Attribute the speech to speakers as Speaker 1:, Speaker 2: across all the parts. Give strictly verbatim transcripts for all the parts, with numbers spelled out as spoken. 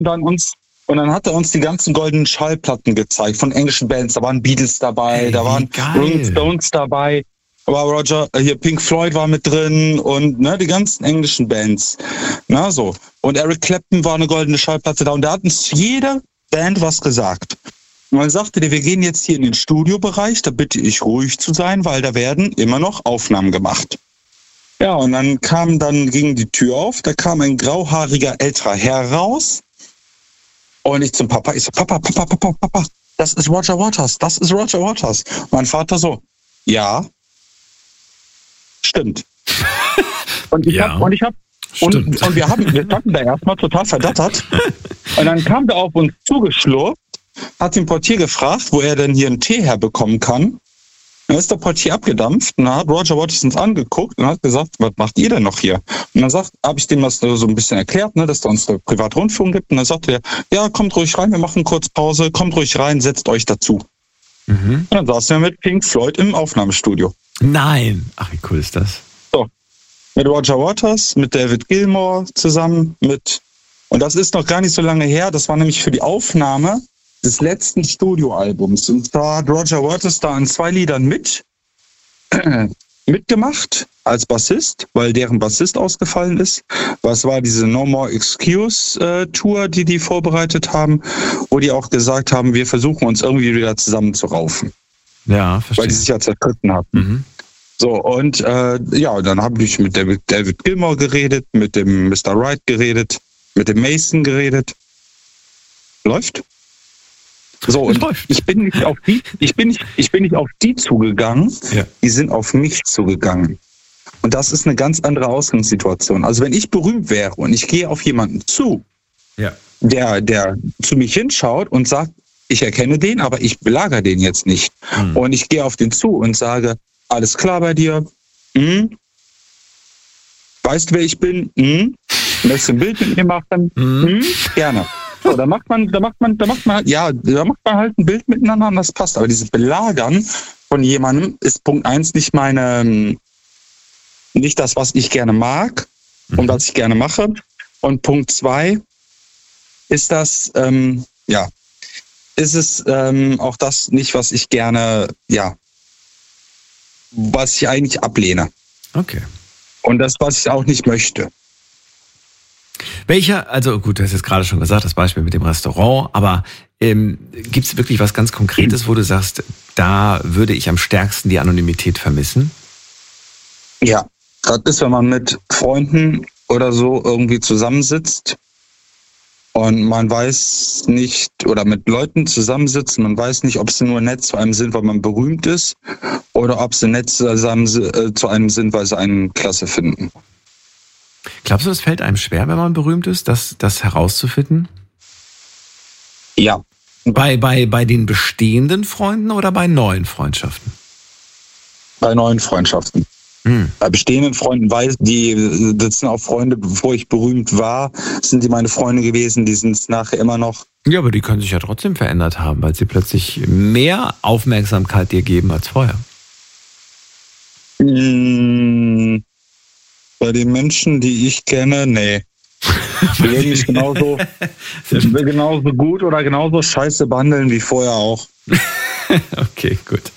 Speaker 1: dann uns und dann hat er uns die ganzen goldenen Schallplatten gezeigt von englischen Bands. Da waren Beatles dabei,
Speaker 2: hey,
Speaker 1: da waren Rolling Stones dabei, aber Roger, hier Pink Floyd war mit drin und ne, die ganzen englischen Bands. Na so. Und Eric Clapton war eine goldene Schallplatte da und der hat uns jede Band was gesagt. Und dann sagte der, wir gehen jetzt hier in den Studiobereich, da bitte ich ruhig zu sein, weil da werden immer noch Aufnahmen gemacht. Ja, und dann kam, dann ging die Tür auf, da kam ein grauhaariger älterer Herr raus. Und ich zum Papa, ich so, Papa, Papa, Papa, Papa, das ist Roger Waters, das ist Roger Waters. Mein Vater so, ja, stimmt. Und ich
Speaker 2: ja,
Speaker 1: hab, und ich hab, und, und wir haben, wir standen da erstmal total verdattert. Und dann kam der auf uns zugeschlurft, hat den Portier gefragt, wo er denn hier einen Tee herbekommen kann. Dann ist der Portier abgedampft und dann hat Roger Waters uns angeguckt und hat gesagt, was macht ihr denn noch hier? Und dann sagt, habe ich dem das so ein bisschen erklärt, ne, dass da uns eine Privatrundfunk gibt. Und dann sagte er, ja, kommt ruhig rein, wir machen kurz Pause, kommt ruhig rein, setzt euch dazu. Mhm. Und dann saßen wir mit Pink Floyd im Aufnahmestudio.
Speaker 2: Nein! Ach, wie cool ist das?
Speaker 1: So, mit Roger Waters, mit David Gilmour zusammen, mit, und das ist noch gar nicht so lange her, das war nämlich für die Aufnahme des letzten Studioalbums. Und da hat Roger Waters da an zwei Liedern mit äh, mitgemacht als Bassist, weil deren Bassist ausgefallen ist. Was war diese No More Excuse äh, Tour, die die vorbereitet haben, wo die auch gesagt haben, wir versuchen uns irgendwie wieder zusammenzuraufen.
Speaker 2: Ja, verstehe.
Speaker 1: Weil die sich ja zerstritten hatten. Mhm. So, und äh, ja, dann habe ich mit David, David Gilmour geredet, mit dem Mister Wright geredet, mit dem Mason geredet. Läuft? So, und ich bin nicht auf die, ich bin nicht, ich bin nicht auf die zugegangen, ja. Die sind auf mich zugegangen. Und das ist eine ganz andere Ausgangssituation. Also wenn ich berühmt wäre und ich gehe auf jemanden zu, ja. der, der zu mich hinschaut und sagt, ich erkenne den, aber ich belagere den jetzt nicht. Mhm. Und ich gehe auf den zu und sage, alles klar bei dir? Hm? Weißt du, wer ich bin? Hm? Möchtest du ein Bild mit mir machen? Mhm. Hm? Gerne. So, da macht man, da macht man, da macht man halt, ja, da macht man halt ein Bild miteinander und das passt. Aber dieses Belagern von jemandem ist Punkt eins nicht meine, nicht das, was ich gerne mag und mhm. was ich gerne mache. Und Punkt zwei ist das, ähm, ja, ist es ähm, auch das nicht, was ich gerne, ja, was ich eigentlich ablehne.
Speaker 2: Okay.
Speaker 1: Und das, was ich auch nicht möchte.
Speaker 2: Welcher, also gut, du hast jetzt gerade schon gesagt, das Beispiel mit dem Restaurant, aber ähm, gibt es wirklich was ganz Konkretes, wo du sagst, da würde ich am stärksten die Anonymität vermissen?
Speaker 1: Ja, gerade ist, wenn man mit Freunden oder so irgendwie zusammensitzt und man weiß nicht, oder mit Leuten zusammensitzen, man weiß nicht, ob sie nur nett zu einem sind, weil man berühmt ist, oder ob sie nett zusammen äh, zu einem sind, weil sie einen klasse finden.
Speaker 2: Glaubst du, es fällt einem schwer, wenn man berühmt ist, das, das herauszufinden?
Speaker 1: Ja.
Speaker 2: Bei, bei, bei den bestehenden Freunden oder bei neuen Freundschaften?
Speaker 1: Bei neuen Freundschaften. Hm. Bei bestehenden Freunden, weil die, das sind auch Freunde, bevor ich berühmt war, sind die meine Freunde gewesen, die sind es nachher immer noch.
Speaker 2: Ja, aber die können sich ja trotzdem verändert haben, weil sie plötzlich mehr Aufmerksamkeit dir geben als vorher.
Speaker 1: Hm. Bei den Menschen, die ich kenne, nee. Die würden mich genauso, genauso gut oder genauso scheiße behandeln wie vorher auch.
Speaker 2: Okay, gut.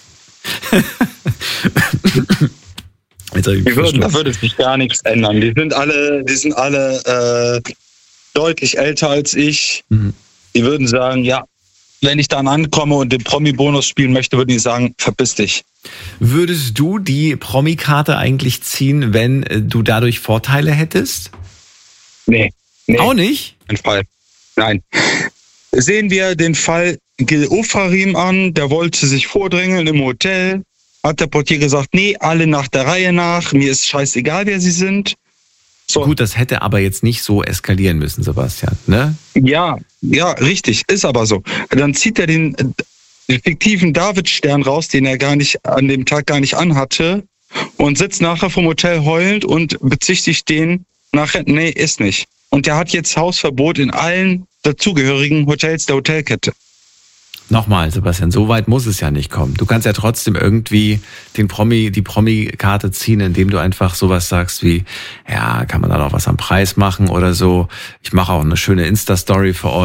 Speaker 1: Jetzt die würden, da würde sich gar nichts ändern. Die sind alle, die sind alle äh, deutlich älter als ich. Mhm. Die würden sagen, ja, wenn ich dann ankomme und den Promi-Bonus spielen möchte, würden die sagen, verpiss dich.
Speaker 2: Würdest du die Promi-Karte eigentlich ziehen, wenn du dadurch Vorteile hättest?
Speaker 1: Nee. nee.
Speaker 2: Auch nicht?
Speaker 1: Ein Fall. Nein. Sehen wir den Fall Gil Ofarim an, der wollte sich vordrängeln im Hotel, hat der Portier gesagt, nee, alle nach der Reihe nach, mir ist scheißegal, wer sie sind.
Speaker 2: So. Gut, das hätte aber jetzt nicht so eskalieren müssen, Sebastian, ne?
Speaker 1: Ja, ja, richtig, ist aber so. Dann zieht er den, den fiktiven Davidstern raus, den er gar nicht an dem Tag gar nicht anhatte und sitzt nachher vom Hotel heulend und bezichtigt den nachher, nee, ist nicht. Und der hat jetzt Hausverbot in allen dazugehörigen Hotels der Hotelkette.
Speaker 2: Nochmal, Sebastian, so weit muss es ja nicht kommen. Du kannst ja trotzdem irgendwie den Promi, die Promi-Karte ziehen, indem du einfach sowas sagst wie, ja, kann man da noch was am Preis machen oder so. Ich mache auch eine schöne Insta-Story für euch.